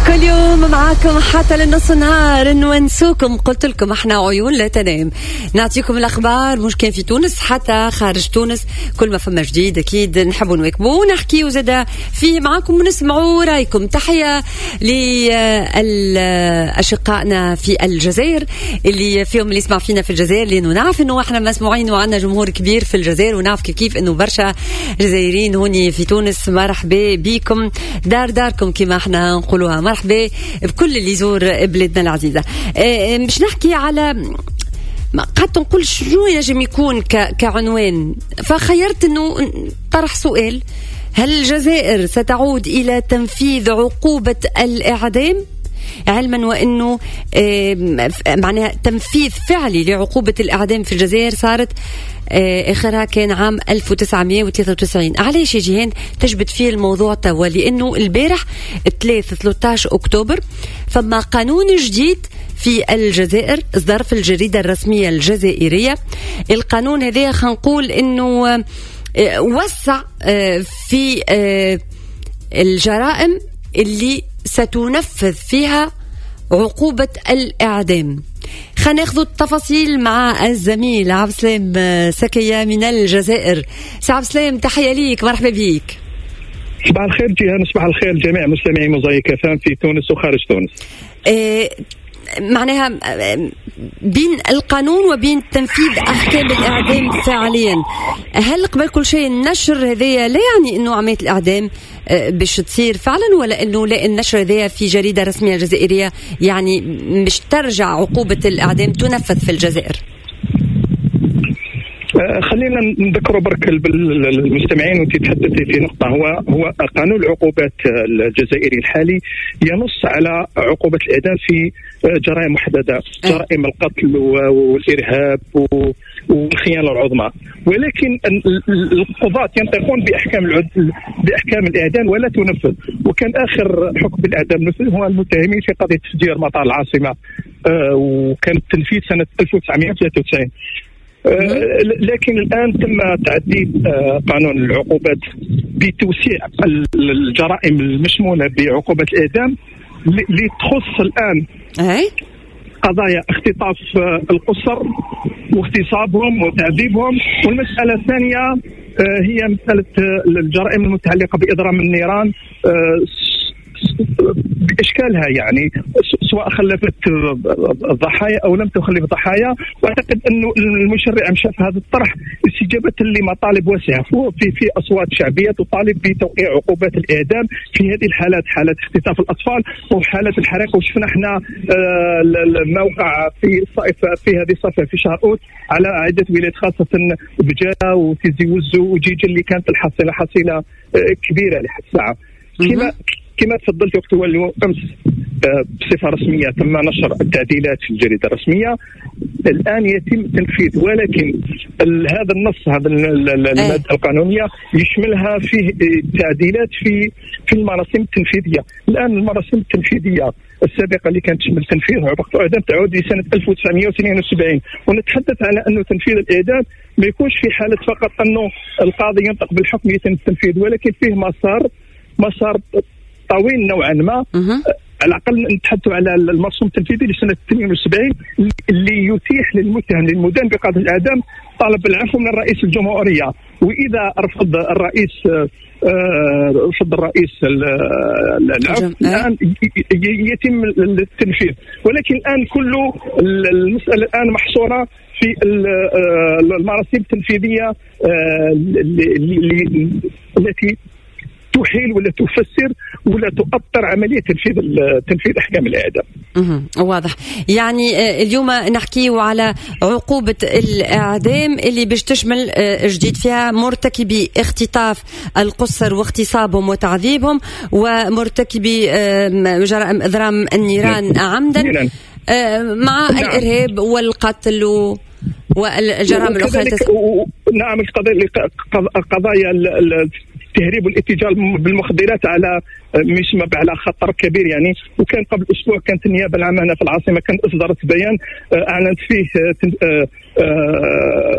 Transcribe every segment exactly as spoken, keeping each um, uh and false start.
كل يوم معاكم حتى للنص النهار نونسوكم. قلت لكم احنا عيون لا تنام، نعطيكم الاخبار مش كان في تونس حتى خارج تونس. كل ما فما جديد اكيد نحبوا نواكبوا ونحكيوا زادا فيه معاكم ونسمعوا رايكم. تحيه لاشقائنا في الجزائر اللي فيهم اللي يسمع فينا في الجزائر، لانه نعرف انه احنا مسموعين وعندنا جمهور كبير في الجزائر، ونعرف كيف كيف انه برشا جزائريين هوني في تونس. مرحبا بكم، دار داركم كما احنا نقولوها. مرحبا بكل اللي يزور بلادنا العزيزة. مش نحكي على قد نقول شنو يجب يكون كعنوان، فخيرت انه طرح سؤال: هل الجزائر ستعود الى تنفيذ عقوبة الاعدام؟ علما وانه معناها تنفيذ فعلي لعقوبة الاعدام في الجزائر صارت اخرها كان عام ألف وتسعمائة وثلاثة وتسعين. علاش يا جيهان تجبد فيه الموضوع توا؟ لانه البارح الثلاث ثلاثة عشر اكتوبر فما قانون جديد في الجزائر اصدر في الجريدة الرسمية الجزائرية. القانون هذا خلينا نقول انه وسع في الجرائم اللي ستنفذ فيها عقوبة الإعدام. خلينا ناخذ التفاصيل مع الزميل عبد السلام سكية من الجزائر. عبد السلام تحية ليك، مرحبا بيك. صباح الخير جيهان، صباح الخير جميع مستمعي موزايك اف ام في تونس وخارج تونس. إيه معناها بين القانون وبين تنفيذ أحكام الإعدام فعليا، هل قبل كل شيء النشر هذايا لا يعني إنه عملية الإعدام باش تصير فعلا، ولا إنه لا النشر هذايا في جريدة رسمية جزائرية يعني مش ترجع عقوبة الإعدام تنفذ في الجزائر؟ خلينا نذكروا برك المستمعين وانت تحدثي في نقطة. هو هو قانون العقوبات الجزائري الحالي ينص على عقوبة الإعدام في جرائم محددة، جرائم القتل والإرهاب والخيانة العظمى، ولكن القضاة ينطقون بأحكام العدل بأحكام الإعدام ولا تنفذ. وكان آخر حكم بالإعدام نفذ هو المتهمين في قضية تفجير مطار العاصمة، وكان التنفيذ سنة ألف وتسعمائة وثلاثة وتسعين. آه لكن الآن تم تعديل آه قانون العقوبات بتوسيع الجرائم المشمولة بعقوبة الإعدام لتخص الآن قضايا اختطاف آه القُصّر واغتصابهم وتعذيبهم. والمسألة الثانية آه هي مسألة آه الجرائم المتعلقة بإضرام النيران آه بإشكالها، يعني سواء خلفت الضحايا أو لم تخلف ضحايا. وأعتقد أنه المشرع مشى في هذا الطرح استجابة لمطالب واسعة في في أصوات شعبية تطالب بتوقيع عقوبات الإعدام في هذه الحالات، حالات اختطاف الأطفال وحالات الحريق. وشفنا احنا الموقع في الصيف في هذه الصيف في شهر أوت على عدة ولايات خاصة بجاء وتيزي وزو وجيجل اللي كانت الحصيلة حصيلة كبيرة لحد الساعة. كما كما تفضلت وقت أمس بصفة رسمية تم نشر التعديلات في الجريدة الرسمية. الآن يتم تنفيذ، ولكن هذا النص هذا المادة القانونية يشملها فيه تعديلات في في المراسم التنفيذية. الآن المراسم التنفيذية السابقة اللي كانت تشمل تنفيذ عقوبة الإعدام تعود لسنة ألف وتسعمائة واثنين وسبعين، ونتحدث على أنه تنفيذ الإعدام ما يكونش في حالة فقط أنه القاضي ينطق بالحكم يتم التنفيذ، ولكن فيه مسار مسار طويل نوعا ما. على الأقل نتحدثوا على المرسوم التنفيذي لسنة اثنين وسبعين اللي يتيح للمتهم للمدان بقضاء الإعدام طلب العفو من رئيس الجمهورية، وإذا رفض الرئيس رفض الرئيس العفو الآن يتم التنفيذ. ولكن الآن كله المسألة الآن محصورة في المراسم التنفيذية التي تحيل ولا تفسر ولا تؤطر عملية تنفيذ تنفيذ أحكام الإعدام. واضح. يعني اليوم نحكيه على عقوبة الإعدام اللي باش تشمل جديد فيها مرتكبي اختطاف القُصّر واغتصابهم وتعذيبهم، ومرتكبي جرائم إضرام النيران عمدا مع الإرهاب والقتل والجرائم الأخرى. نعم، القضايا التهريب والاتجار بالمخدرات على مش على خطر كبير يعني. وكان قبل أسبوع كانت النيابة العامة في العاصمة كانت أصدرت بيان أعلنت فيه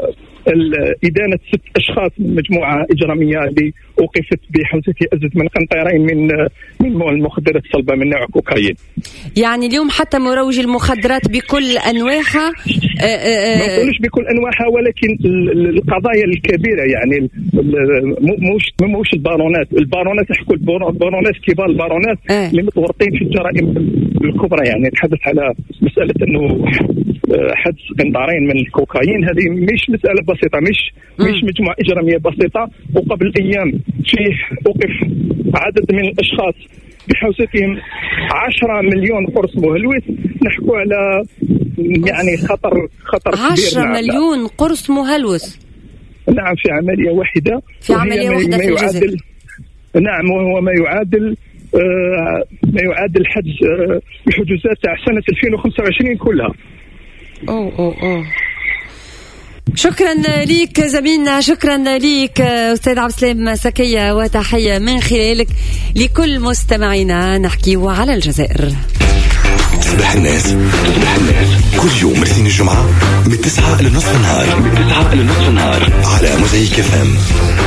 إدانة ست أشخاص من مجموعة إجرامية اللي أوقفت بحوزة أزمة من قنطرين من من المخدرات الصلبة من نوع كوكايين. يعني اليوم حتى مروج المخدرات بكل أنواعها، ما نقولش بكل أنواعها، ولكن القضايا الكبيرة يعني مش مش البارونات البارونات يحكوا البارونات كبار البارونات أه. اللي متورطين في الجرائم الكبرى. يعني نتحدث على مسألة أنه حدث قنطارين من الكوكايين، هذه مش مسألة بسيطة، مش م. مش مجموعة إجرامية بسيطة. وقبل أيام فيه أوقف عدد من الأشخاص بحوزتهم عشرة مليون قرص مهلوس. نحكوا على يعني خطر خطر كبير. عشرة مليون قرص مهلوس، نعم، في عملية واحدة في عملية واحدة في الجزائر. نعم، وهو ما يعادل آه ما يعادل حجز آه الحجوزات تاع سنة ألفين وخمسة وعشرين كلها. أوه أوه أوه. شكرا ليك زميلنا، شكرا ليك أستاذ عبد السلام سكية، وتحية من خلالك لكل مستمعينا نحكي على الجزائر. تصبح الناس تصبح الناس كل يوم الاثنين الجمعة من تسعة لنصف النهار من تسعة لنصف النهار على موزايك إف إم.